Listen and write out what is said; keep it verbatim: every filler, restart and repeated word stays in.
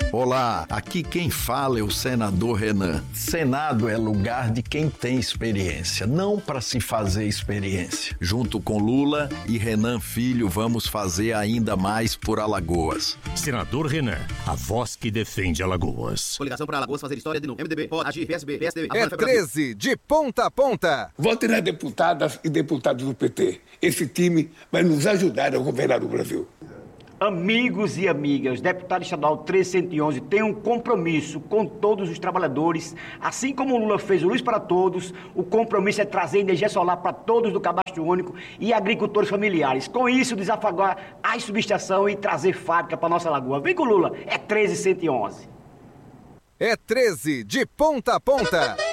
Olá, aqui quem fala é o senador Renan. Senado é lugar de quem tem experiência, não para se fazer experiência. Junto com Lula e Renan Filho, vamos fazer ainda mais por Alagoas. Senador Renan, a voz que defende Alagoas. Coligação para Alagoas fazer história de novo. M D B, pode agir, P S B, P S D B. É treze, de ponta a ponta. Votem nas deputadas e deputados do P T. Esse time vai nos ajudar a governar o Brasil. Amigos e amigas, deputado estadual trezentos e onze tem um compromisso com todos os trabalhadores, assim como o Lula fez o Luz para Todos, o compromisso é trazer energia solar para todos do Cadastro Único e agricultores familiares. Com isso, desafogar a subestação e trazer fábrica para nossa lagoa. Vem com o Lula, é treze, cento e onze. É treze, de ponta a ponta.